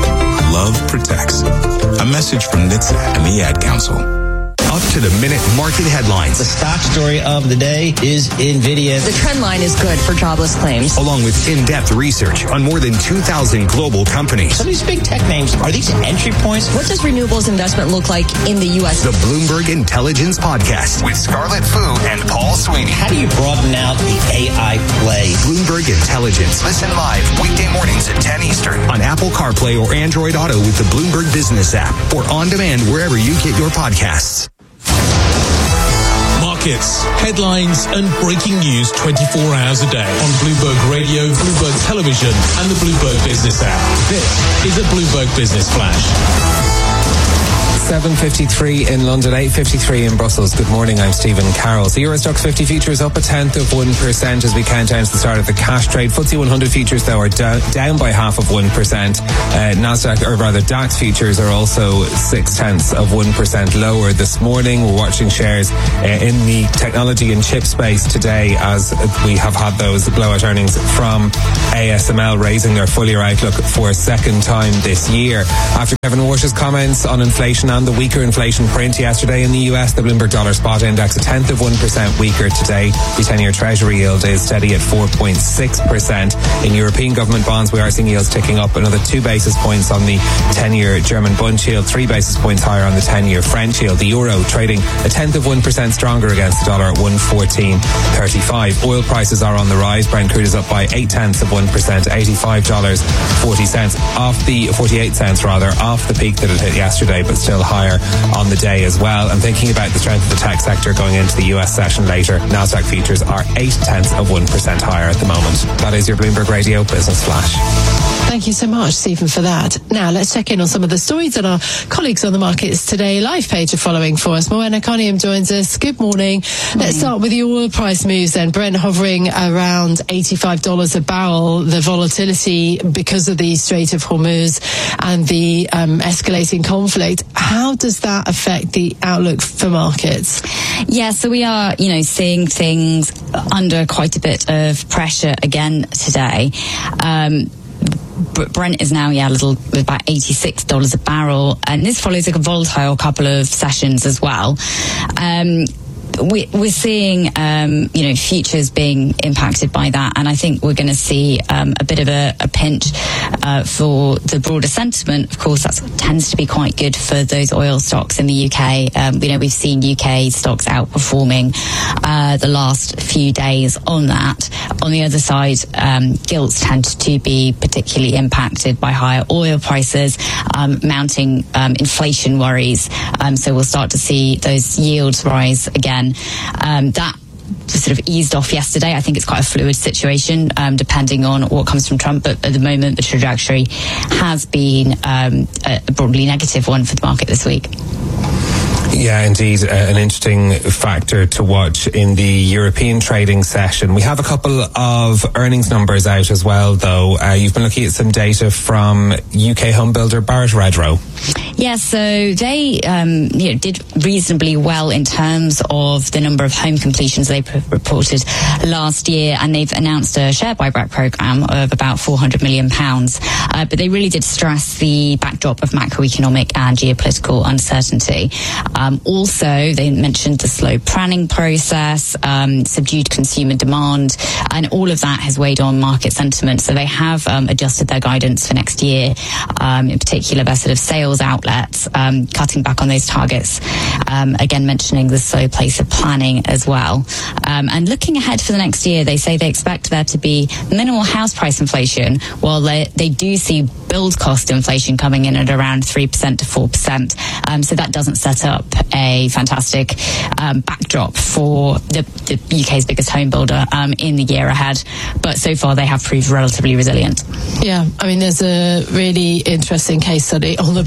love protects. A message from N H T S A and the Ad Council. Up to the minute market headlines. The stock story of the day is NVIDIA. The trend line is good for jobless claims. Along with in-depth research on more than two thousand global companies. Some of these big tech names, are these entry points? What does renewables investment look like in the U S? The Bloomberg Intelligence Podcast with Scarlett Fu and Paul Sweeney. How do you broaden out the A I play? Bloomberg Intelligence. Listen live weekday mornings at ten Eastern on Apple CarPlay or Android Auto with the Bloomberg Business app or on demand wherever you get your podcasts. Markets, headlines and breaking news twenty-four hours a day on Bloomberg Radio, Bloomberg Television and the Bloomberg Business app. This is a Bloomberg Business Flash. seven fifty-three in London, eight fifty-three in Brussels. Good morning, I'm Stephen Carroll. The Euro Stoxx fifty futures up a tenth of one percent as we count down to the start of the cash trade. F T S E one hundred futures, though, are down, down by half of one percent. Uh, Nasdaq, or rather DAX futures, are also six tenths of one percent lower this morning. We're watching shares uh, in the technology and chip space today as we have had those blowout earnings from A S M L raising their full year outlook for a second time this year. After Kevin Warsh's comments on inflation and the weaker inflation print yesterday in the U S, the Bloomberg Dollar Spot Index a tenth of one percent weaker today. The ten-year Treasury yield is steady at four point six percent. In European government bonds, we are seeing yields ticking up another two basis points on the ten-year German Bund yield, three basis points higher on the ten-year French yield. The euro trading a tenth of one percent stronger against the dollar at one fourteen thirty-five. Oil prices are on the rise. Brent crude is up by eight tenths of one percent, eighty-five dollars forty cents off the forty-eight cents rather off the peak that it hit yesterday, but still higher on the day as well. And thinking about the strength of the tech sector going into the U S session later, Nasdaq futures are eight tenths of one percent higher at the moment. That is your Bloomberg Radio Business Flash. Thank you so much, Stephen, for that. Now, let's check in on some of the stories that our colleagues on the Markets Today live page are following for us. Moana Coniam joins us. Good morning. morning. Let's start with the oil price moves then. Brent hovering around eighty-five dollars a barrel. The volatility because of the Strait of Hormuz and the um, escalating conflict. How does that affect the outlook for markets? Yeah, so we are, you know, seeing things under quite a bit of pressure again today. Um, Brent is now, yeah, a little about eighty-six dollars a barrel, and this follows like a volatile couple of sessions as well. Um, we, we're seeing, um, you know, futures being impacted by that, and I think we're going to see um, a bit of a, a pinch uh, for the broader sentiment. Of course, that tends to be quite good for those oil stocks in the U K. Um, you know, we've seen U K stocks outperforming uh, the last few days on that. On the other side, um, gilts tend to be particularly impacted by higher oil prices, um, mounting um, inflation worries. Um, so we'll start to see those yields rise again. Um, that sort of eased off yesterday. I think it's quite a fluid situation, um, depending on what comes from Trump. But at the moment, the trajectory has been um, a broadly negative one for the market this week. Yeah, indeed, uh, an interesting factor to watch in the European trading session. We have a couple of earnings numbers out as well, though. Uh, you've been looking at some data from U K home builder Barratt Redrow. Yeah, so they um, you know, did reasonably well in terms of the number of home completions they p- reported last year, and they've announced a share buyback program of about four hundred million pounds. Uh, but they really did stress the backdrop of macroeconomic and geopolitical uncertainty. Um, also, they mentioned the slow planning process, um, subdued consumer demand, and all of that has weighed on market sentiment. So they have um, adjusted their guidance for next year, um, in particular their sort of sales outlets, um, cutting back on those targets. Um, again, mentioning the slow pace of planning as well. Um, and looking ahead for the next year, they say they expect there to be minimal house price inflation, while they, they do see build cost inflation coming in at around three percent to four percent. Um, so that doesn't set up a fantastic um, backdrop for the, the U K's biggest home builder um, in the year ahead. But so far, they have proved relatively resilient. Yeah, I mean, there's a really interesting case study on the Bloomberg Tel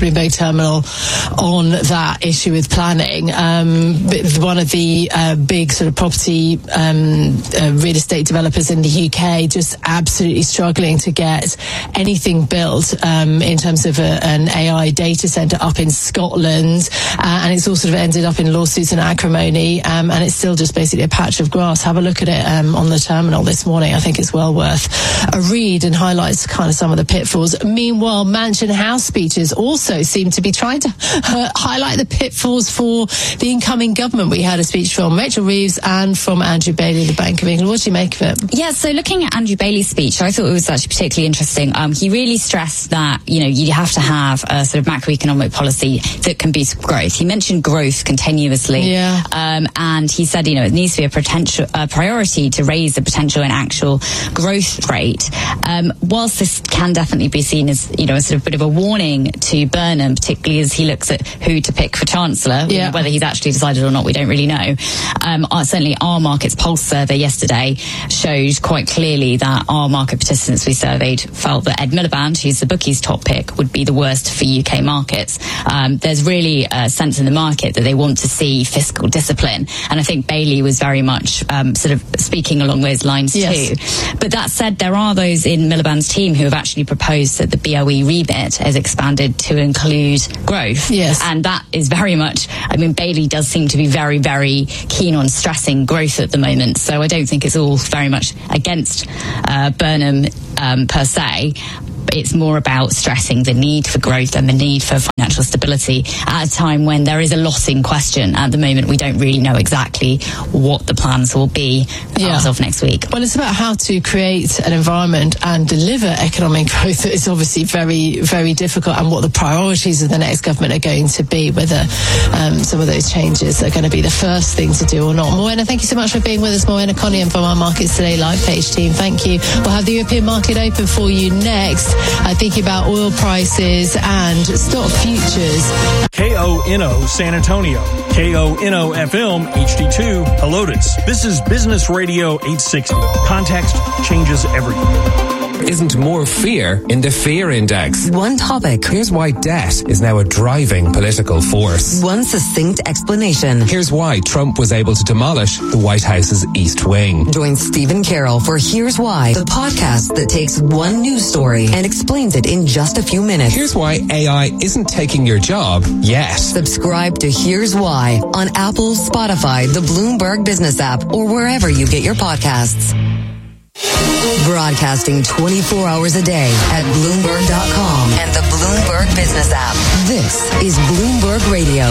terminal on that issue with planning. Um, one of the uh, big sort of property um, uh, real estate developers in the U K just absolutely struggling to get anything built um, in terms of a, an A I data centre up in Scotland, uh, and it's all sort of ended up in lawsuits and acrimony, um, and it's still just basically a patch of grass. Have a look at it um, on the terminal this morning. I think it's well worth a read and highlights kind of some of the pitfalls. Meanwhile, Mansion House speeches also seem to be trying to uh, highlight the pitfalls for the incoming government. We had a speech from Rachel Reeves and from Andrew Bailey, the Bank of England. What do you make of it? Yeah, so looking at Andrew Bailey's speech, I thought it was actually particularly interesting. Um, he really stressed that, you know, you have to have a sort of macroeconomic policy that can boost growth. He mentioned growth continuously. Yeah. Um, and he said, you know, it needs to be a potential uh, priority to raise the potential and actual growth rate. Um, whilst this can definitely be seen as, you know, a sort of bit of a warning to Burnham, particularly as he looks at who to pick for Chancellor, yeah. whether he's actually decided or not, we don't really know. Um, uh, certainly our markets pulse survey yesterday showed quite clearly that our market participants we surveyed felt that Ed Miliband, who's the bookies' top pick, would be the worst for U K markets. Um, there's really a sense in the market that they want to see fiscal discipline, and I think Bailey was very much um, sort of speaking along those lines yes. too. But that said, there are those in Miliband's team who have actually proposed that the B O E remit has expanded to include growth. Yes. And that is very much, I mean, Bailey does seem to be very, very keen on stressing growth at the moment. So I don't think it's all very much against uh, Burnham um, per se. It's more about stressing the need for growth and the need for financial stability at a time when there is a lot in question. At the moment, we don't really know exactly what the plans will be yeah. as of next week. Well, it's about how to create an environment and deliver economic growth that is obviously very, very difficult, and what the priorities of the next government are going to be, whether um, some of those changes are going to be the first thing to do or not. Moena, thank you so much for being with us. Moena Coniam from our Markets Today live page team. Thank you. We'll have the European market open for you next. Uh, thinking about oil prices and stock futures. K O N O San Antonio, K O N O F M H D two Helotes. This is Business Radio eight sixty. Context changes everything. Isn't more fear in the fear index. One topic. Here's why debt is now a driving political force. One succinct explanation. Here's why Trump was able to demolish the White House's East Wing. Join Stephen Carroll for Here's Why, the podcast that takes one news story and explains it in just a few minutes. Here's why A I isn't taking your job yet. Subscribe to Here's Why on Apple, Spotify, the Bloomberg Business app, or wherever you get your podcasts. Broadcasting twenty-four hours a day at Bloomberg dot com and the Bloomberg Business app. This is Bloomberg Radio.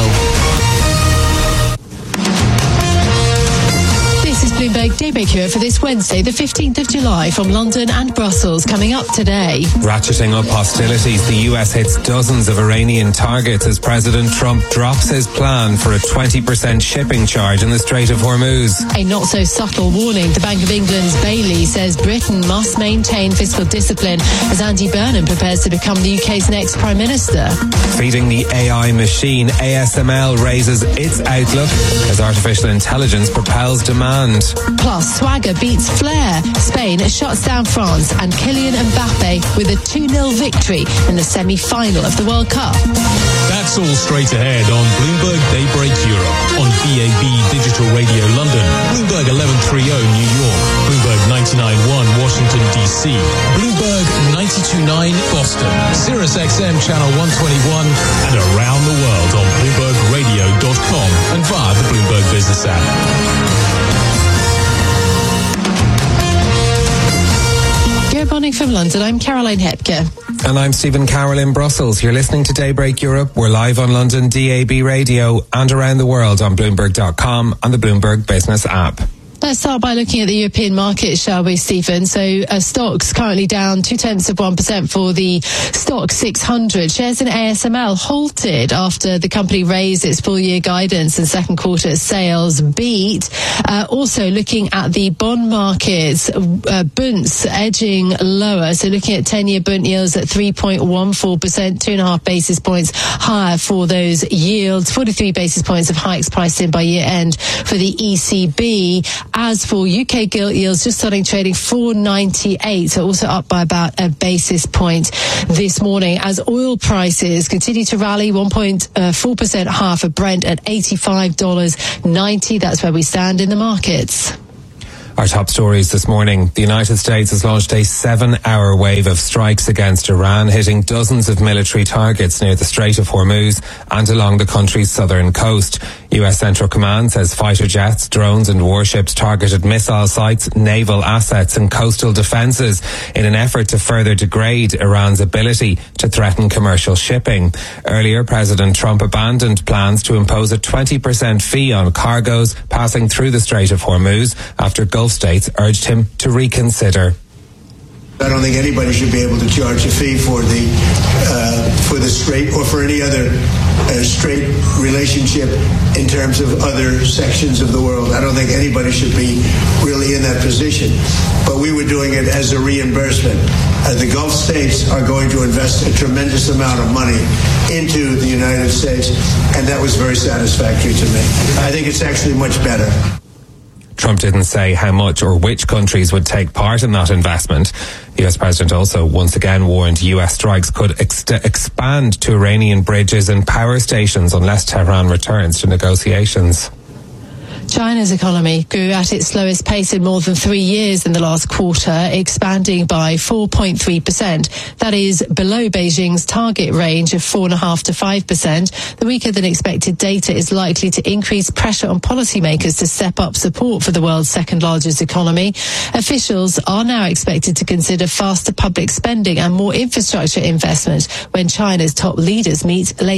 This is Bloomberg Daybreak Europe for this Wednesday, the fifteenth of July, from London and Brussels. Coming up today. Ratcheting up hostilities, the U S hits dozens of Iranian targets as President Trump drops his plan for a twenty percent shipping charge in the Strait of Hormuz. A not-so-subtle warning. The Bank of England's Bailey says Britain must maintain fiscal discipline as Andy Burnham prepares to become the U K's next Prime Minister. Feeding the A I machine, A S M L raises its outlook as artificial intelligence propels demand. Plus, Swagger beats Flair. Spain shuts down France, and Kylian Mbappe with a two nil victory in the semi-final of the World Cup. That's all straight ahead on Bloomberg Daybreak Europe, on B A B Digital Radio London, Bloomberg eleven thirty New York, Bloomberg ninety-nine point one Washington, D C, Bloomberg ninety-two point nine Boston, Sirius X M Channel one twenty-one, and around the world on Bloomberg Radio dot com and via the Bloomberg Business app. Good morning from London. I'm Caroline Hepker. And I'm Stephen Carroll in Brussels. You're listening to Daybreak Europe. We're live on London D A B Radio and around the world on Bloomberg dot com and the Bloomberg Business app. Let's start by looking at the European market, shall we, Stephen? So uh, stocks currently down two-tenths of one percent for the stock six hundred. Shares in A S M L halted after the company raised its full-year guidance and second quarter sales beat. Uh, also looking at the bond markets, uh, Bunds edging lower. So looking at ten-year Bund yields at three point one four percent, two and a half basis points higher for those yields. forty-three basis points of hikes priced in by year end for the E C B. As for U K gilt yields, just starting trading four ninety-eight, so also up by about a basis point this morning as oil prices continue to rally one point four percent higher for Brent at eighty-five dollars ninety. That's where we stand in the markets. Our top stories this morning. The United States has launched a seven-hour wave of strikes against Iran, hitting dozens of military targets near the Strait of Hormuz and along the country's southern coast. U S Central Command says fighter jets, drones and warships targeted missile sites, naval assets and coastal defences in an effort to further degrade Iran's ability to threaten commercial shipping. Earlier, President Trump abandoned plans to impose a twenty percent fee on cargoes passing through the Strait of Hormuz after Gulf states urged him to reconsider. I don't think anybody should be able to charge a fee for the uh, for the strait or for any other uh, strait relationship in terms of other sections of the world. I don't think anybody should be really in that position. But we were doing it as a reimbursement. Uh, the Gulf states are going to invest a tremendous amount of money into the United States, and that was very satisfactory to me. I think it's actually much better. Trump didn't say how much or which countries would take part in that investment. The U S president also once again warned U S strikes could ex- expand to Iranian bridges and power stations unless Tehran returns to negotiations. China's economy grew at its slowest pace in more than three years in the last quarter, expanding by four point three percent. That is below Beijing's target range of four point five to five percent. The weaker than expected data is likely to increase pressure on policymakers to step up support for the world's second largest economy. Officials are now expected to consider faster public spending and more infrastructure investment when China's top leaders meet later.